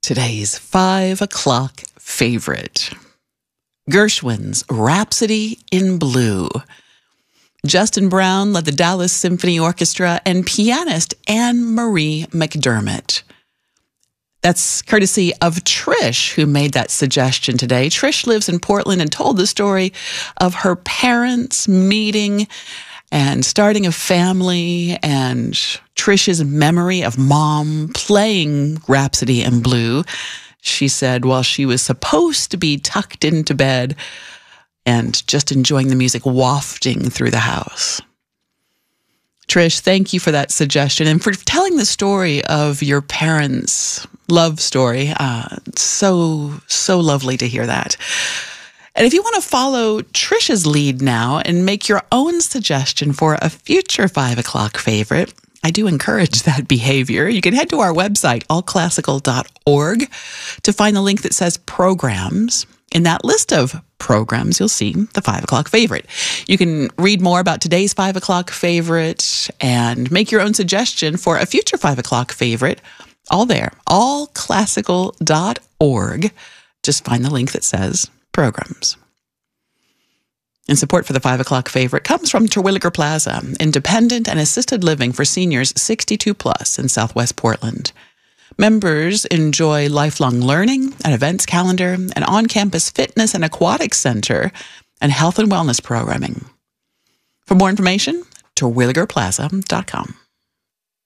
Today's 5 o'clock favorite. Gershwin's Rhapsody in Blue. Justin Brown led the Dallas Symphony Orchestra and pianist Anne-Marie McDermott. That's courtesy of Trish, who made that suggestion today. Trish lives in Portland and told the story of her parents meeting and starting a family, and Trish's memory of mom playing Rhapsody in Blue. She said while she was supposed to be tucked into bed and just enjoying the music wafting through the house. Trish, thank you for that suggestion and for telling the story of your parents' love story. So lovely to hear that. And if you want to follow Trish's lead now and make your own suggestion for a future 5 o'clock favorite, I do encourage that behavior. You can head to our website, allclassical.org, to find the link that says programs. In that list of programs, you'll see the 5 o'clock favorite. You can read more about today's 5 o'clock favorite and make your own suggestion for a future 5 o'clock favorite. All there, allclassical.org. Just find the link that says programs. And support for the 5 o'clock favorite comes from Terwilliger Plaza, independent and assisted living for seniors 62 plus in Southwest Portland. Members enjoy lifelong learning, an events calendar, an on-campus fitness and aquatics center, and health and wellness programming. For more information, terwilligerplaza.com.